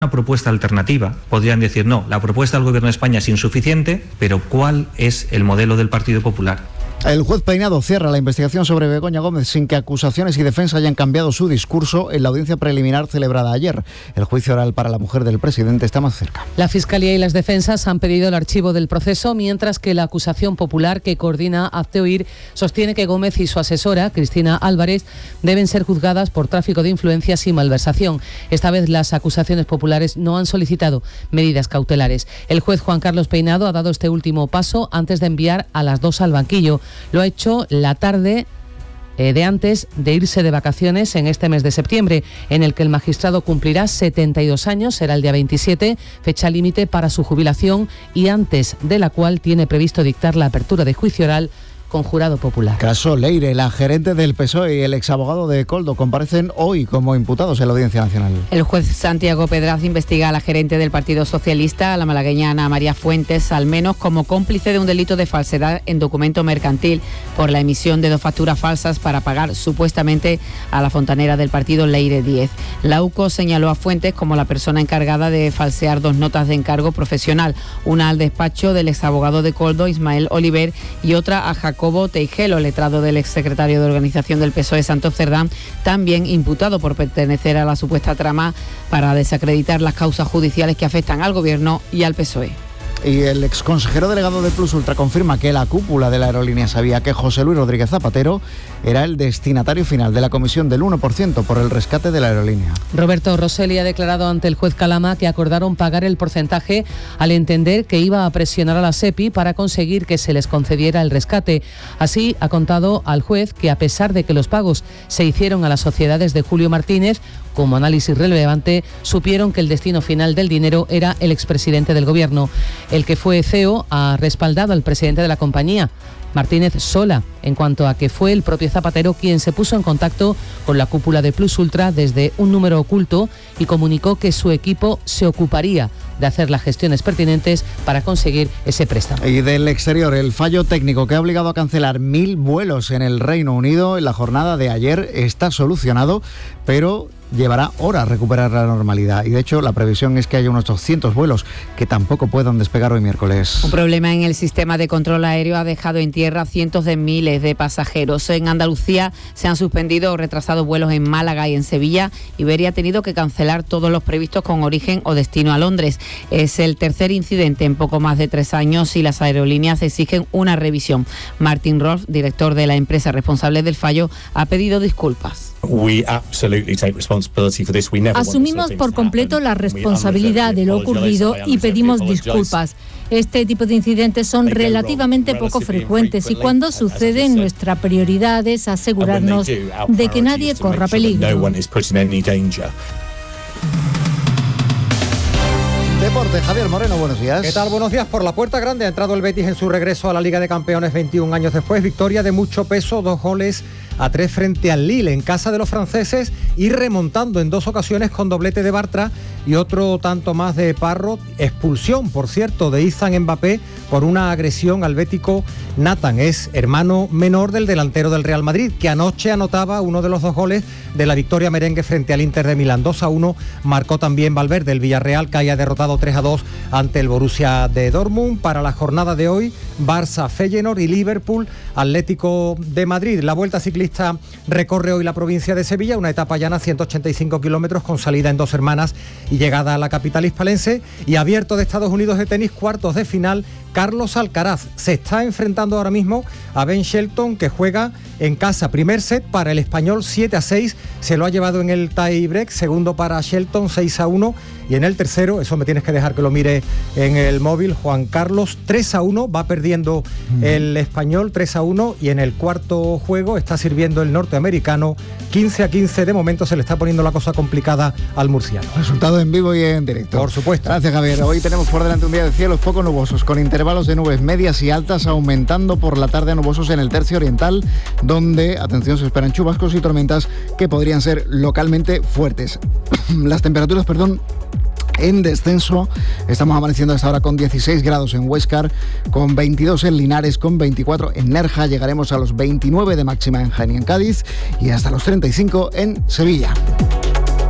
una propuesta alternativa. Podrían decir, no, la propuesta del Gobierno de España es insuficiente, pero ¿cuál es el modelo del Partido Popular? El juez Peinado cierra la investigación sobre Begoña Gómez sin que acusaciones y defensa hayan cambiado su discurso en la audiencia preliminar celebrada ayer. El juicio oral para la mujer del presidente está más cerca. La Fiscalía y las defensas han pedido el archivo del proceso, mientras que la acusación popular que coordina Hazte Oír sostiene que Gómez y su asesora, Cristina Álvarez, deben ser juzgadas por tráfico de influencias y malversación. Esta vez las acusaciones populares no han solicitado medidas cautelares. El juez Juan Carlos Peinado ha dado este último paso antes de enviar a las dos al banquillo. Lo ha hecho la tarde de antes de irse de vacaciones en este mes de septiembre, en el que el magistrado cumplirá 72 años, será el día 27, fecha límite para su jubilación, y antes de la cual tiene previsto dictar la apertura de juicio oral con jurado popular. Caso Leire, la gerente del PSOE y el exabogado de Koldo comparecen hoy como imputados en la Audiencia Nacional. El juez Santiago Pedraz investiga a la gerente del Partido Socialista, a la malagueña Ana María Fuentes, al menos como cómplice de un delito de falsedad en documento mercantil por la emisión de 2 facturas falsas para pagar supuestamente a la fontanera del partido Leire 10. La UCO señaló a Fuentes como la persona encargada de falsear 2 notas de encargo profesional, una al despacho del exabogado de Koldo, Ismael Oliver, y otra a Jacobo Teijelo, letrado del exsecretario de Organización del PSOE, Santos Cerdán, también imputado por pertenecer a la supuesta trama para desacreditar las causas judiciales que afectan al Gobierno y al PSOE. Y el exconsejero delegado de Plus Ultra confirma que la cúpula de la aerolínea sabía que José Luis Rodríguez Zapatero era el destinatario final de la comisión del 1% por el rescate de la aerolínea. Roberto Rosselli ha declarado ante el juez Calama que acordaron pagar el porcentaje al entender que iba a presionar a la SEPI para conseguir que se les concediera el rescate. Así ha contado al juez que, a pesar de que los pagos se hicieron a las sociedades de Julio Martínez, como análisis relevante, supieron que el destino final del dinero era el expresidente del Gobierno. El que fue CEO ha respaldado al presidente de la compañía, Martínez Sola, en cuanto a que fue el propio Zapatero quien se puso en contacto con la cúpula de Plus Ultra desde un número oculto y comunicó que su equipo se ocuparía de hacer las gestiones pertinentes para conseguir ese préstamo. Y del exterior, el fallo técnico que ha obligado a cancelar 1.000 vuelos en el Reino Unido en la jornada de ayer está solucionado, pero llevará horas recuperar la normalidad, y de hecho la previsión es que haya unos 200 vuelos que tampoco puedan despegar hoy miércoles. Un problema en el sistema de control aéreo ha dejado en tierra cientos de miles de pasajeros. En Andalucía se han suspendido o retrasado vuelos en Málaga y en Sevilla. Iberia ha tenido que cancelar todos los previstos con origen o destino a Londres. Es el tercer incidente en poco más de 3 años y las aerolíneas exigen una revisión. Martin Rolf, director de la empresa responsable del fallo, ha pedido disculpas. Asumimos por completo la responsabilidad de lo ocurrido y pedimos disculpas. Este tipo de incidentes son relativamente poco frecuentes y cuando suceden, nuestra prioridad es asegurarnos de que nadie corra peligro. Deporte, Javier Moreno, buenos días. ¿Qué tal? Buenos días. Por la puerta grande ha entrado el Betis en su regreso a la Liga de Campeones 21 años después. Victoria de mucho peso, 2-3 frente al Lille en casa de los franceses y remontando en 2 ocasiones con doblete de Bartra y otro tanto más de Parro. Expulsión, por cierto, de Izan Mbappé por una agresión al bético Nathan. Es hermano menor del delantero del Real Madrid, que anoche anotaba uno de los 2 goles de la victoria merengue frente al Inter de Milán. 2-1 marcó también Valverde. El Villarreal caía derrotado 3-2 ante el Borussia de Dortmund. Para la jornada de hoy, Barça, Feyenoord y Liverpool, Atlético de Madrid. La Vuelta Ciclista recorre hoy la provincia de Sevilla, una etapa llana, 185 kilómetros con salida en Dos Hermanas y llegada a la capital hispalense. Y Abierto de Estados Unidos de tenis, cuartos de final, Carlos Alcaraz se está enfrentando ahora mismo a Ben Shelton, que juega en casa. Primer set para el español, 7-6, se lo ha llevado en el tie break. Segundo para Shelton, 6-1, y en el tercero, eso me tienes que dejar que lo mire en el móvil, Juan Carlos, 3-1, va perdiendo el español 3-1, y en el cuarto juego está sirviendo el norteamericano 15-15. De momento se le está poniendo la cosa complicada al murciano. Resultado en vivo y en directo. Por supuesto. Gracias, Javier. Hoy tenemos por delante un día de cielos poco nubosos, con intervalos de nubes medias y altas, aumentando por la tarde a nubosos en el tercio oriental, donde, atención, se esperan chubascos y tormentas que podrían ser localmente fuertes. Las temperaturas, en descenso. Estamos amaneciendo hasta ahora con 16 grados en Huéscar, con 22 en Linares, con 24 en Nerja. Llegaremos a los 29 de máxima en Jaén y en Cádiz y hasta los 35 en Sevilla.